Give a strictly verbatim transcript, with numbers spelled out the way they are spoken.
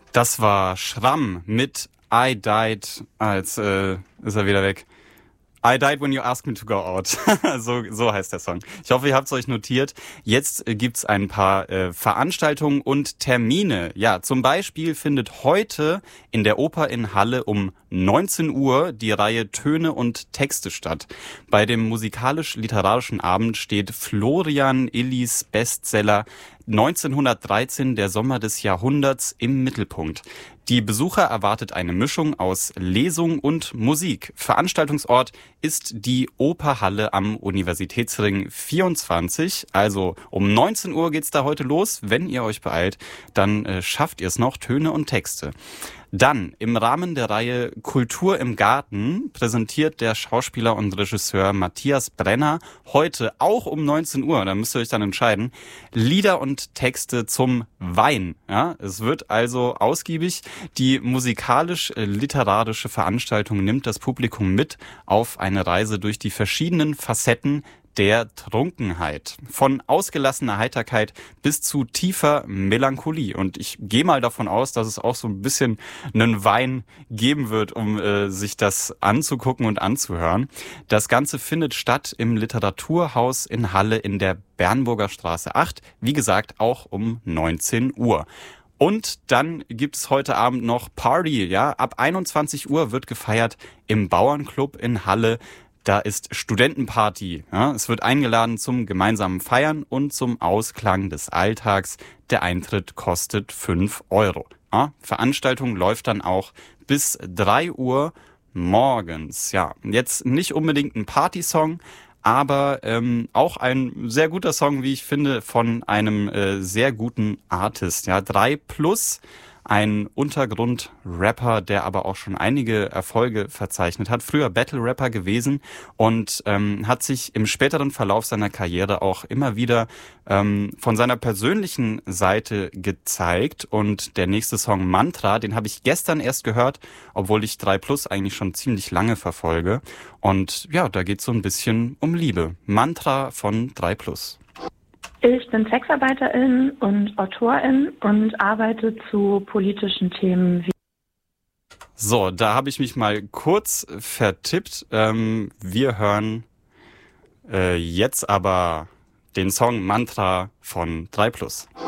Das war Schramm mit I Died, als äh, ist er wieder weg. I died when you asked me to go out. so, so heißt der Song. Ich hoffe, ihr habt es euch notiert. Jetzt äh, gibt's ein paar äh, Veranstaltungen und Termine. Ja, zum Beispiel findet heute in der Oper in Halle um neunzehn Uhr die Reihe Töne und Texte statt. Bei dem musikalisch-literarischen Abend steht Florian Illis Bestseller neunzehnhundertdreizehn, der Sommer des Jahrhunderts, im Mittelpunkt. Die Besucher erwartet eine Mischung aus Lesung und Musik. Veranstaltungsort ist die Operhalle am Universitätsring vierundzwanzig. Also um neunzehn Uhr geht's da heute los. Wenn ihr euch beeilt, dann äh, schafft ihr es noch, Töne und Texte. Dann im Rahmen der Reihe Kultur im Garten präsentiert der Schauspieler und Regisseur Matthias Brenner heute auch um neunzehn Uhr, da müsst ihr euch dann entscheiden, Lieder und Texte zum Wein. Ja, es wird also ausgiebig. Die musikalisch-literarische Veranstaltung nimmt das Publikum mit auf eine Reise durch die verschiedenen Facetten der Trunkenheit. Von ausgelassener Heiterkeit bis zu tiefer Melancholie. Und ich gehe mal davon aus, dass es auch so ein bisschen einen Wein geben wird, um äh, sich das anzugucken und anzuhören. Das Ganze findet statt im Literaturhaus in Halle in der Bernburger Straße acht. Wie gesagt, auch um neunzehn Uhr. Und dann gibt es heute Abend noch Party. Ja, ab einundzwanzig Uhr wird gefeiert im Bauernclub in Halle. Da ist Studentenparty. Ja, es wird eingeladen zum gemeinsamen Feiern und zum Ausklang des Alltags. Der Eintritt kostet fünf Euro. Ja, Veranstaltung läuft dann auch bis drei Uhr morgens. Ja, jetzt nicht unbedingt ein Partysong, aber ähm, auch ein sehr guter Song, wie ich finde, von einem äh, sehr guten Artist. Ja, drei plus. Ein Untergrund-Rapper, der aber auch schon einige Erfolge verzeichnet hat. Früher Battle-Rapper gewesen und ähm, hat sich im späteren Verlauf seiner Karriere auch immer wieder ähm, von seiner persönlichen Seite gezeigt. Und der nächste Song Mantra, den habe ich gestern erst gehört, obwohl ich drei plus eigentlich schon ziemlich lange verfolge. Und ja, da geht es so ein bisschen um Liebe. Mantra von drei plus. Ich bin Sexarbeiterin und Autorin und arbeite zu politischen Themen wie... So, da habe ich mich mal kurz vertippt. Ähm, wir hören äh, jetzt aber den Song Mantra von drei plus.